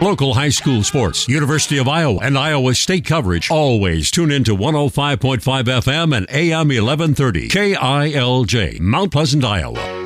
Local high school sports, University of Iowa, and Iowa State coverage. Always tune into 105.5 FM and AM 1130. KILJ, Mount Pleasant, Iowa.